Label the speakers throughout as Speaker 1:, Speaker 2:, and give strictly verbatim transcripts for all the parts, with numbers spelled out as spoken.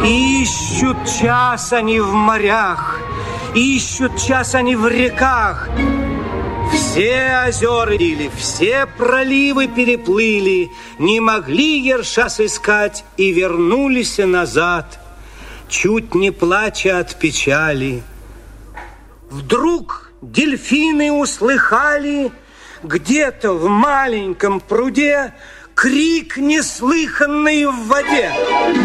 Speaker 1: Ищут час они в морях, ищут час они в реках. Все озера или все проливы переплыли, не могли ерша сыскать и вернулись назад, чуть не плача от печали. Вдруг дельфины услыхали где-то в маленьком пруде крик, неслыханный в воде.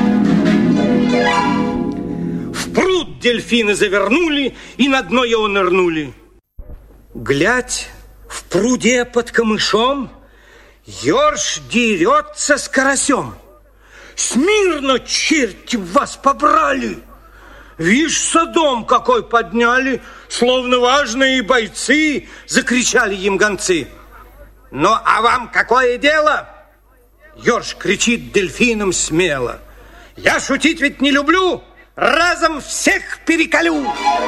Speaker 1: В пруд дельфины завернули и на дно его нырнули. Глядь, в пруде под камышом ёрш дерется с карасем. Смирно, черти, вас побрали! Вишь, садом какой подняли, словно важные бойцы, закричали им гонцы. Ну, а вам какое дело? Ёрш кричит дельфинам смело. Я шутить ведь не люблю, разом всех переколю.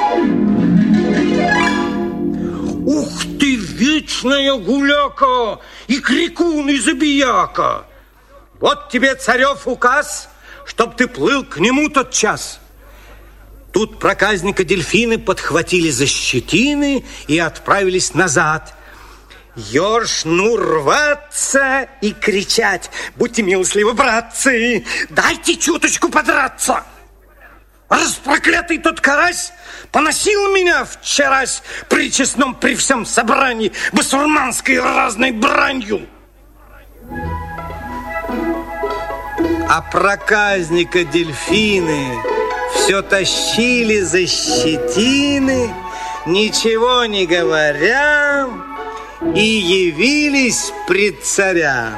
Speaker 1: Ух ты, вечная гуляка, и крикун, и забияка! Вот тебе царев указ, чтоб ты плыл к нему тот час. Тут проказника дельфины подхватили за щетины и отправились назад. Ёрш, ну, рваться и кричать: будьте милостливы, братцы, дайте чуточку подраться. Распроклятый тот карась поносил меня вчерась при честном, при всем собрании басурманской разной бранью. А проказника дельфины все тащили за щетины, ничего не говоря, и явились пред царя.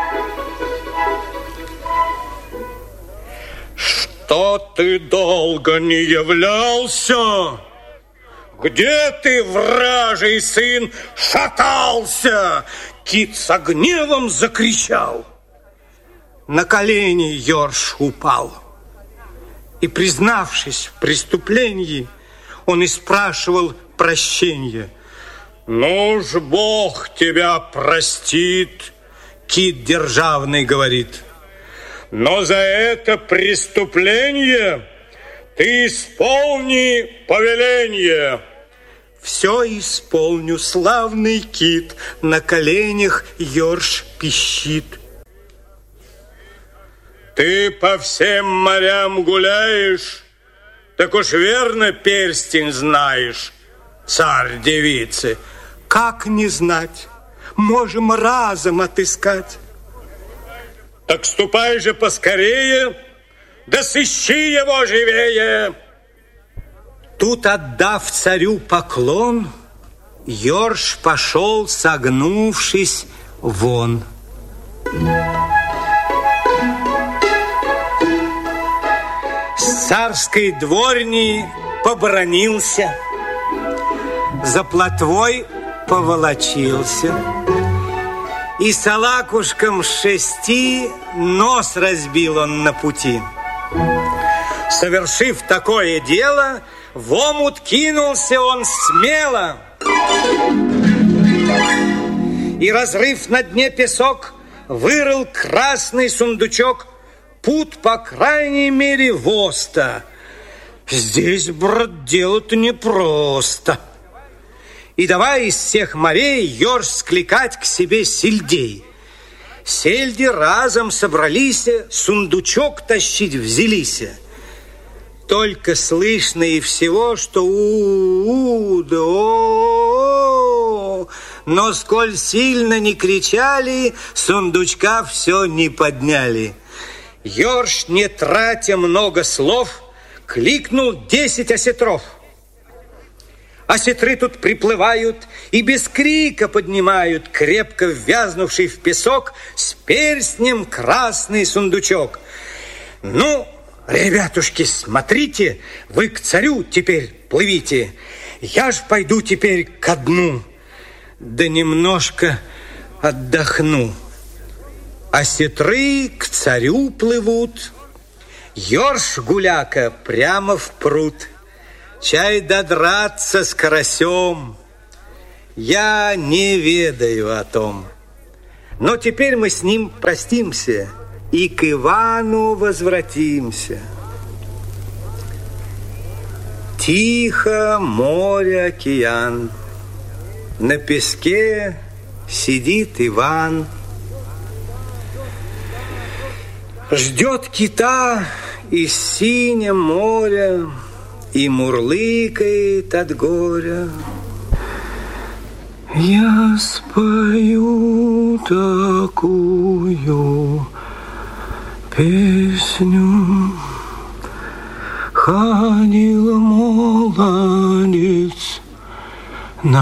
Speaker 1: Что ты долго не являлся? Где ты, вражий сын, шатался? Кит со гневом закричал. На колени ёрш упал. И, признавшись в преступлении, он и спрашивал прощения. Ну ж, Бог тебя простит, Кит державный говорит. Но за это преступление ты исполни повеление. Все исполню, славный Кит, на коленях ёрш пищит. Ты по всем морям гуляешь, так уж верно перстень знаешь, царь девицы. Как не знать? Можем разом отыскать. Так ступай же поскорее, да сыщи его живее. Тут, отдав царю поклон, ёрш пошел, согнувшись, вон. С царской дворни побранился, за плотвой поволочился, и салакушком шести нос разбил он на пути. Совершив такое дело, в омут кинулся он смело. И, разрыв на дне песок, вырыл красный сундучок, пуд, по крайней мере, воста. Здесь, брат, дело-то непросто. И давай из всех морей ёрш скликать к себе сельдей. Сельди разом собрались, сундучок тащить взялись. Только слышно и всего, что у-у, да о-о-о, но сколь сильно не кричали, сундучка все не подняли. Ёрш, не тратя много слов, кликнул десять осетров. Осетры тут приплывают и без крика поднимают крепко ввязнувший в песок с перстнем красный сундучок. Ну, ребятушки, смотрите, вы к царю теперь плывите. Я ж пойду теперь ко дну, да немножко отдохну. Осетры к царю плывут, ёрш гуляка прямо в пруд. Чай додраться с карасем, я не ведаю о том. Но теперь мы с ним простимся и к Ивану возвратимся. Тихо море, океан. На песке сидит Иван. Ждет кита из синего моря и мурлыкает от горя. Я спою такую песню. Ходил молодец